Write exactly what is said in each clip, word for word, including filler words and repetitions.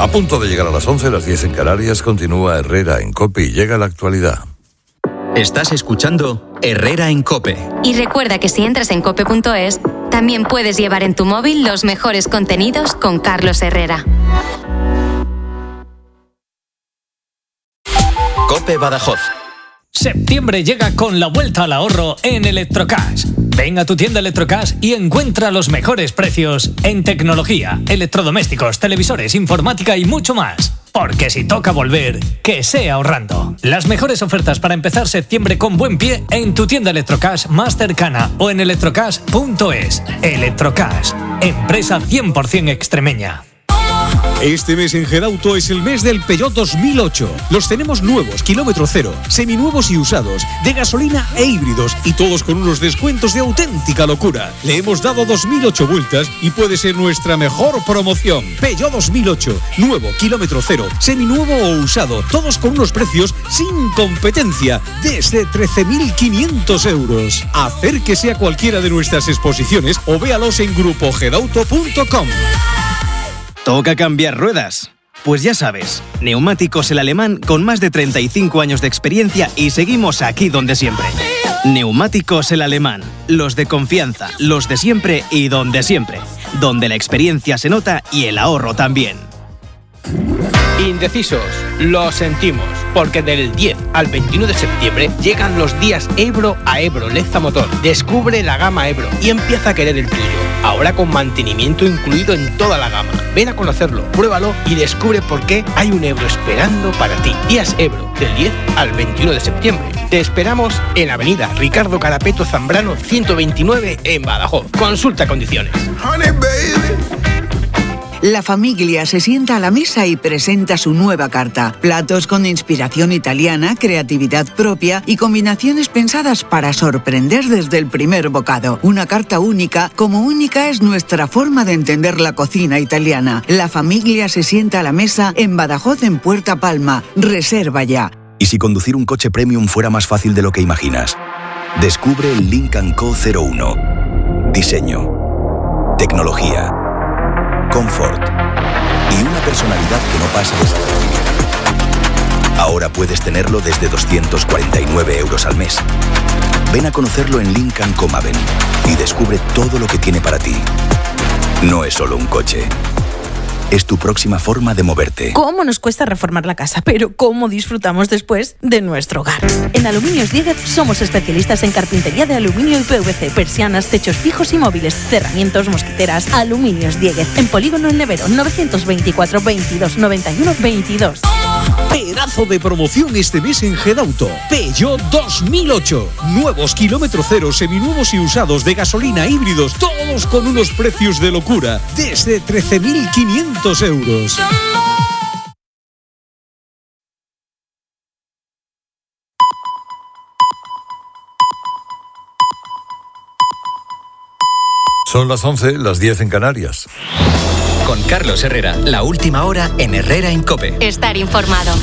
A punto de llegar a las once, las diez en Canarias, continúa Herrera en COPE y llega la actualidad. Estás escuchando Herrera en COPE. Y recuerda que si entras en cope punto es, también puedes llevar en tu móvil los mejores contenidos con Carlos Herrera. COPE Badajoz. Septiembre llega con la vuelta al ahorro en Electrocash. Ven a tu tienda Electrocash y encuentra los mejores precios en tecnología, electrodomésticos, televisores, informática y mucho más. Porque si toca volver, que sea ahorrando. Las mejores ofertas para empezar septiembre con buen pie en tu tienda Electrocash más cercana o en electrocash punto es. Electrocash, empresa cien por ciento extremeña. Este mes en Gedauto es el mes del Peugeot dos mil ocho. Los tenemos nuevos, kilómetro cero, seminuevos y usados, de gasolina e híbridos, y todos con unos descuentos de auténtica locura. Le hemos dado dos mil ocho vueltas y puede ser nuestra mejor promoción. Peugeot dos mil ocho, nuevo, kilómetro cero, seminuevo o usado, todos con unos precios sin competencia, desde trece mil quinientos euros. Acérquese a cualquiera de nuestras exposiciones o véalos en grupo gedauto punto com. ¿Toca cambiar ruedas? Pues ya sabes, Neumáticos El Alemán con más de treinta y cinco años de experiencia y seguimos aquí donde siempre. Neumáticos El Alemán, los de confianza, los de siempre y donde siempre. Donde la experiencia se nota y el ahorro también. Indecisos, lo sentimos, porque del diez al veintiuno de septiembre llegan los días Ebro a Ebro Leza Motor. Descubre la gama Ebro y empieza a querer el tuyo. Ahora con mantenimiento incluido en toda la gama. Ven a conocerlo, pruébalo y descubre por qué hay un Ebro esperando para ti. Días Ebro, del diez al veintiuno de septiembre. Te esperamos en Avenida Ricardo Carapeto Zambrano ciento veintinueve en Badajoz. Consulta condiciones. Honey, baby. La familia se sienta a la mesa y presenta su nueva carta. Platos con inspiración italiana, creatividad propia y combinaciones pensadas para sorprender desde el primer bocado. Una carta única, como única es nuestra forma de entender la cocina italiana. La familia se sienta a la mesa en Badajoz, en Puerta Palma. Reserva ya. ¿Y si conducir un coche premium fuera más fácil de lo que imaginas? Descubre el Lynk and Co cero uno. Diseño, tecnología, confort y una personalidad que no pasa desapercibida. Ahora puedes tenerlo desde doscientos cuarenta y nueve euros al mes. Ven a conocerlo en Lynk and Co Maven y descubre todo lo que tiene para ti. No es solo un coche. Es tu próxima forma de moverte. ¿Cómo nos cuesta reformar la casa? Pero ¿cómo disfrutamos después de nuestro hogar? En Aluminios Dieguez somos especialistas en carpintería de aluminio y P V C, persianas, techos fijos y móviles, cerramientos, mosquiteras. Aluminios Dieguez, en Polígono El Nevero, novecientos veinticuatro, veintidós, noventa y uno, veintidós. Pedazo de promoción este mes en Gedauto. Peugeot dos mil ocho. Nuevos, kilómetro cero, seminuevos y usados, de gasolina, híbridos, todos con unos precios de locura, desde trece mil quinientos euros. Son las once, las diez en Canarias. Con Carlos Herrera, la última hora en Herrera en COPE. Estar informado.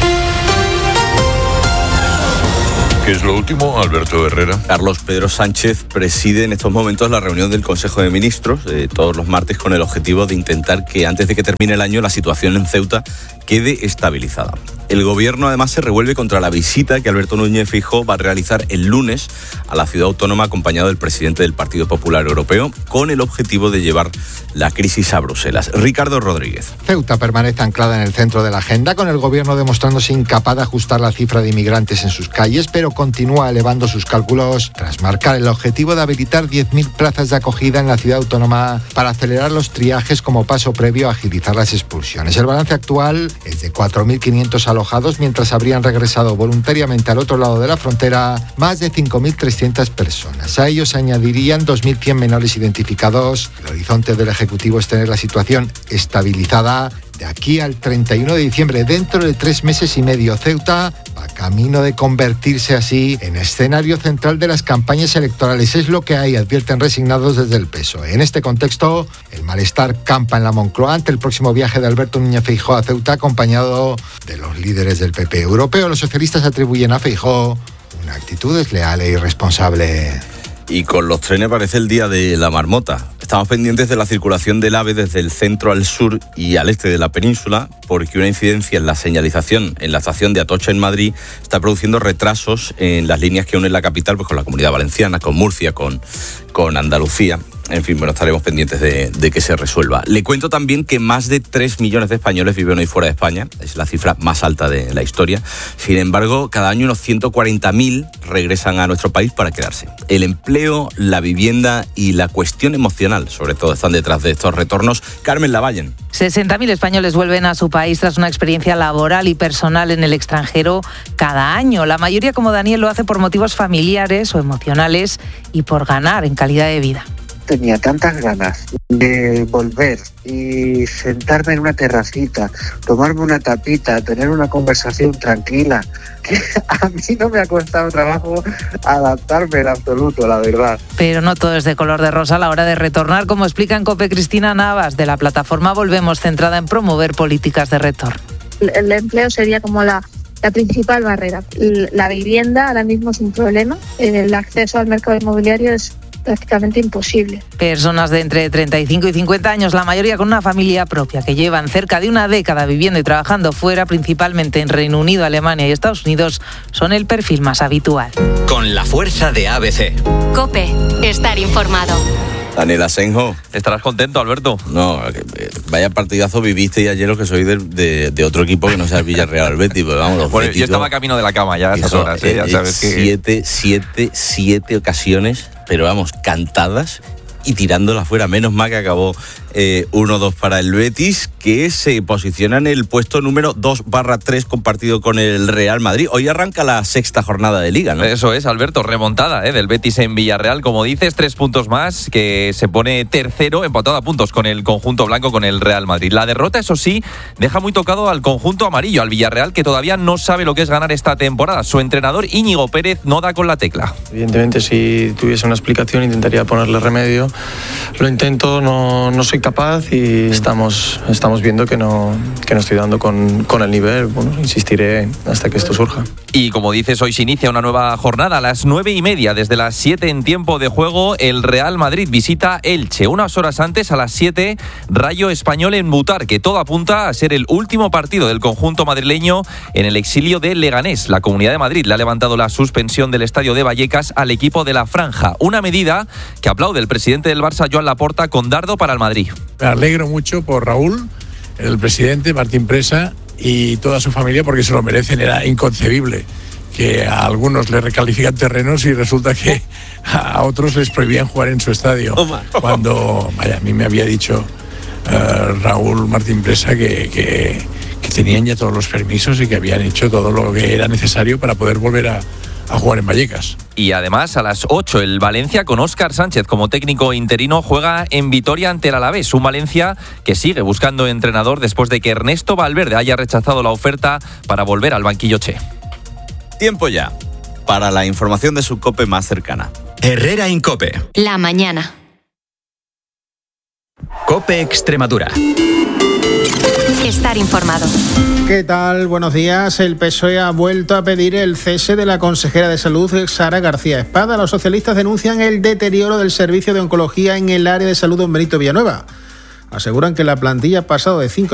¿Qué es lo último, Alberto Herrera? Carlos Pedro Sánchez preside en estos momentos la reunión del Consejo de Ministros eh, todos los martes con el objetivo de intentar que antes de que termine el año la situación en Ceuta quede estabilizada. El gobierno además se revuelve contra la visita que Alberto Núñez Feijóo va a realizar el lunes a la ciudad autónoma acompañado del presidente del Partido Popular Europeo con el objetivo de llevar la crisis a Bruselas. Ricardo Rodríguez. Ceuta permanece anclada en el centro de la agenda, con el gobierno demostrándose incapaz de ajustar la cifra de inmigrantes en sus calles, pero continúa elevando sus cálculos tras marcar el objetivo de habilitar diez mil plazas de acogida en la ciudad autónoma para acelerar los triajes como paso previo a agilizar las expulsiones. El balance actual es de cuatro mil quinientos alojados, mientras habrían regresado voluntariamente al otro lado de la frontera más de cinco mil trescientas personas. A ellos se añadirían dos mil cien menores identificados. El horizonte del Ejecutivo es tener la situación estabilizada de aquí al treinta y uno de diciembre. Dentro de tres meses y medio, Ceuta va camino de convertirse así en escenario central de las campañas electorales. Es lo que hay, advierten resignados desde el P S O E. En este contexto, el malestar campa en la Moncloa ante el próximo viaje de Alberto Núñez Feijóo a Ceuta, acompañado de los líderes del P P europeo. Los socialistas atribuyen a Feijóo una actitud desleal e irresponsable. Y con los trenes parece el día de la marmota. Estamos pendientes de la circulación del AVE desde el centro al sur y al este de la península, porque una incidencia en la señalización en la estación de Atocha en Madrid está produciendo retrasos en las líneas que unen la capital pues, con la Comunidad Valenciana, con Murcia, con, con Andalucía. En fin, bueno, estaremos pendientes de, de que se resuelva. Le cuento también que más de tres millones de españoles viven hoy fuera de España. Es la cifra más alta de la historia. Sin embargo, cada año unos ciento cuarenta mil regresan a nuestro país para quedarse. El empleo, la vivienda y la cuestión emocional, sobre todo, están detrás de estos retornos. Carmen Lavallen. sesenta mil españoles vuelven a su país tras una experiencia laboral y personal en el extranjero cada año. La mayoría, como Daniel, lo hace por motivos familiares o emocionales y por ganar en calidad de vida. Tenía tantas ganas de volver y sentarme en una terracita, tomarme una tapita, tener una conversación tranquila, que a mí no me ha costado trabajo adaptarme en absoluto, la verdad. Pero no todo es de color de rosa a la hora de retornar, como explica en COPE Cristina Navas, de la plataforma Volvemos, centrada en promover políticas de retorno. El empleo sería como la, la principal barrera. La vivienda ahora mismo es un problema, el acceso al mercado inmobiliario es prácticamente imposible. Personas de entre treinta y cinco y cincuenta años, la mayoría con una familia propia, que llevan cerca de una década viviendo y trabajando fuera, principalmente en Reino Unido, Alemania y Estados Unidos, son el perfil más habitual. Con la fuerza de A B C. COPE, estar informado. Daniel Asenjo. ¿Estarás contento, Alberto? No, vaya partidazo viviste ayer, lo que soy de, de, de otro equipo que no sea el Villarreal Betis, pero vamos, los bueno, Béticos, yo estaba camino de la cama ya a esas horas, ¿eh? Ya sabes que... Siete, siete, siete ocasiones, pero vamos, cantadas y tirándola fuera. Menos mal que acabó eh, uno dos para el Betis, que se posiciona en el puesto número dos barra tres compartido con el Real Madrid. Hoy arranca la sexta jornada de Liga, ¿no? Eso es, Alberto, remontada ¿eh? del Betis en Villarreal, como dices, tres puntos más, que se pone tercero, empatado a puntos con el conjunto blanco, con el Real Madrid. La derrota, eso sí, deja muy tocado al conjunto amarillo, al Villarreal, que todavía no sabe lo que es ganar esta temporada. Su entrenador, Íñigo Pérez, no da con la tecla. Evidentemente, si tuviese una explicación, intentaría ponerle remedio. Lo intento, no, no soy capaz y estamos, estamos viendo que no, que no estoy dando con, con el nivel. Bueno, insistiré hasta que esto surja. Y como dices, hoy se inicia una nueva jornada a las nueve y media, desde las siete en tiempo de juego, el Real Madrid visita Elche. Unas horas antes, a las siete, Rayo Español en Butarque. Todo apunta a ser el último partido del conjunto madrileño en el exilio de Leganés. La Comunidad de Madrid le ha levantado la suspensión del estadio de Vallecas al equipo de la Franja. Una medida que aplaude el presidente del Barça, Joan Laporta, con dardo para el Madrid. Me alegro mucho por Raúl, el presidente, Martín Presa y toda su familia, porque se lo merecen. Era inconcebible que a algunos les recalifican terrenos y resulta que a otros les prohibían jugar en su estadio. Cuando, vaya, a mí me había dicho uh, Raúl Martín Presa que, que, que tenían ya todos los permisos y que habían hecho todo lo que era necesario para poder volver a a jugar en Vallecas. Y además, a las ocho, el Valencia, con Óscar Sánchez como técnico interino, juega en Vitoria ante el Alavés. Un Valencia que sigue buscando entrenador después de que Ernesto Valverde haya rechazado la oferta para volver al banquillo Che. Tiempo ya para la información de su COPE más cercana. Herrera en COPE. La mañana. COPE Extremadura. Estar informado. ¿Qué tal? Buenos días. El P S O E ha vuelto a pedir el cese de la consejera de Salud, Sara García Espada. Los socialistas denuncian el deterioro del servicio de oncología en el área de salud Don Benito Villanueva. Aseguran que la plantilla ha pasado de cinco